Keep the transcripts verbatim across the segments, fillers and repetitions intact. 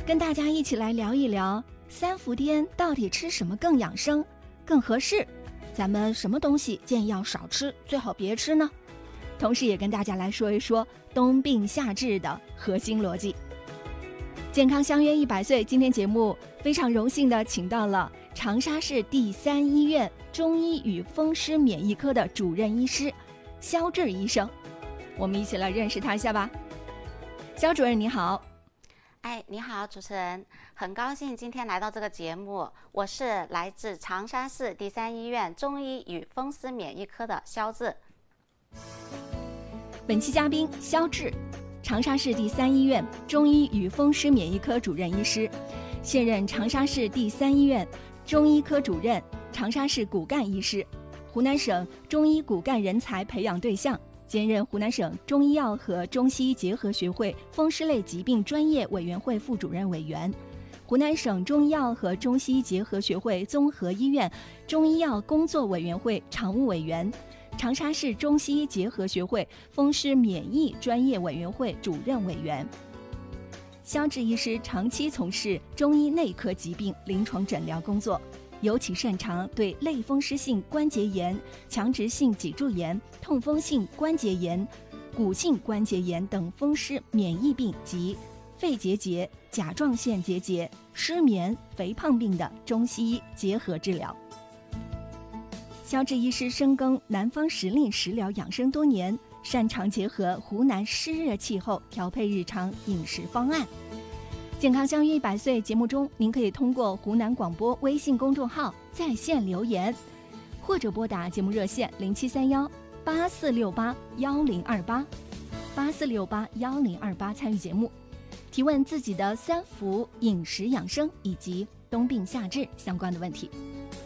跟大家一起来聊一聊三伏天到底吃什么更养生、更合适？咱们什么东西建议要少吃，最好别吃呢？同时也跟大家来说一说冬病夏治的核心逻辑。健康相约一百岁，今天节目非常荣幸的请到了长沙市第三医院中医与风湿免疫科的主任医师肖志医生，我们一起来认识他一下吧。肖主任你好。 哎，你好，主持人，很高兴今天来到这个节目。我是来自长沙市第三医院中医与风湿免疫科的肖志。 本期嘉宾肖志，长沙市第三医院中医与风湿免疫科主任医师，现任长沙市第三医院中医科主任、长沙市骨干医师，湖南省中医骨干人才培养对象。兼任湖南省中医药和中西医结合学会风湿类疾病专业委员会副主任委员，湖南省中医药和中西医结合学会综合医院中医药工作委员会常务委员，长沙市中西医结合学会风湿免疫专业委员会主任委员。肖志医师长期从事中医内科疾病临床诊疗工作，尤其擅长对类风湿性关节炎、强直性脊柱炎、痛风性关节炎、骨性关节炎等风湿免疫病及肺结节、甲状腺结节、失眠、肥胖病的中西医结合治疗。肖志医师深耕南方时令食疗养生多年，擅长结合湖南湿热气候调配日常饮食方案。健康相约一百岁节目中，您可以通过湖南广播微信公众号在线留言，或者拨打节目热线零七三幺八四六八幺零二八八四六八幺零二八参与节目，提问自己的三伏饮食养生以及冬病夏治相关的问题。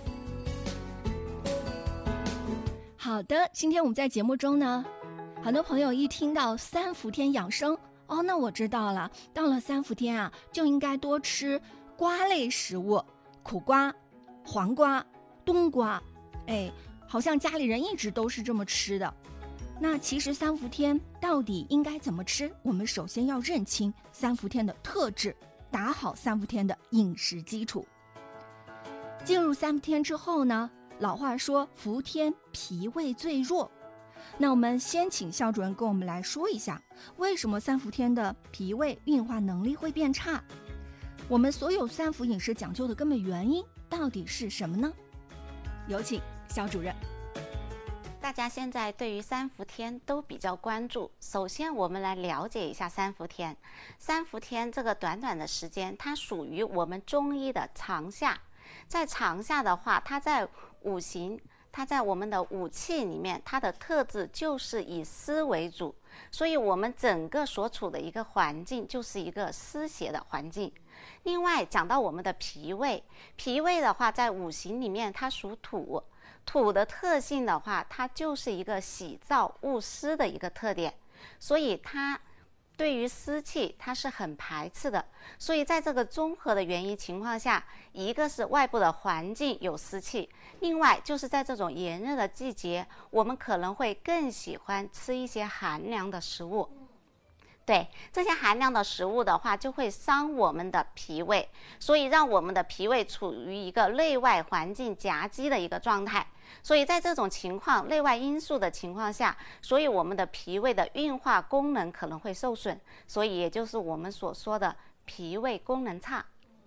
好的，今天我们在节目中呢，很多朋友一听到三伏天养生，哦，那我知道了，到了三伏天啊，就应该多吃瓜类食物，苦瓜、黄瓜、冬瓜，哎，好像家里人一直都是这么吃的。那其实三伏天到底应该怎么吃？我们首先要认清三伏天的特质，打好三伏天的饮食基础。进入三伏天之后呢，老话说伏天脾胃最弱。那我们先请肖主任跟我们来说一下，为什么三伏天的脾胃运化能力会变差？我们所有三伏饮食讲究的根本原因到底是什么呢？有请肖主任。 大家现在对于三伏天都比较关注，首先我们来了解一下三伏天。三伏天这个短短的时间，它属于我们中医的长夏。在长夏的话，它在五行它在我们的五气里面，它的特质就是以湿为主，所以我们整个所处的一个环境就是一个湿邪的环境。另外讲到我们的脾胃，脾胃的话在五行里面它属土，土的特性的话，它就是一个喜燥恶湿的一个特点，所以它对于湿气它是很排斥的。所以在这个综合的原因情况下，一个是外部的环境有湿气，另外就是在这种炎热的季节，我们可能会更喜欢吃一些寒凉的食物。对，这些寒凉的食物的话，就会伤我们的脾胃，所以让我们的脾胃处于一个内外环境夹击的一个状态。所以在这种情况，内外因素的情况下，所以我们的脾胃的运化功能可能会受损，所以也就是我们所说的脾胃功能差。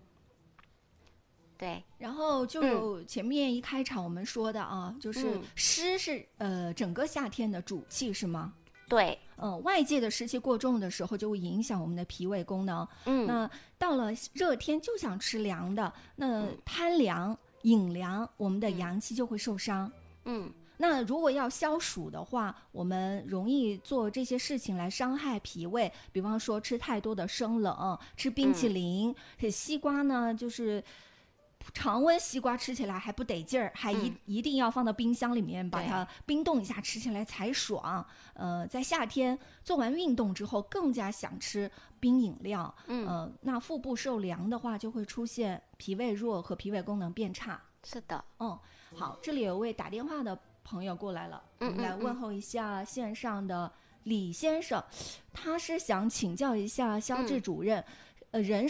对， 然后就前面一开场我们说的啊，嗯、就是湿是呃整个夏天的主气是吗？ 对， 嗯、呃，外界的湿气过重的时候，就会影响我们的脾胃功能。嗯，那到了热天就想吃凉的，那贪凉、饮凉，我们的阳气就会受伤。嗯，那如果要消暑的话，我们容易做这些事情来伤害脾胃，比方说吃太多的生冷，吃冰淇淋，嗯、西瓜呢就是。常温西瓜吃起来还不得劲儿，还一、嗯、一定要放到冰箱里面把它冰冻一下，吃起来才爽。呃，在夏天做完运动之后，更加想吃冰饮料。嗯，呃，那腹部受凉的话，就会出现脾胃弱和脾胃功能变差。 是的， 嗯，好，这里有位打电话的朋友过来了，嗯、我们来问候一下线上的李先生，他是想请教一下肖志主任，嗯、呃，人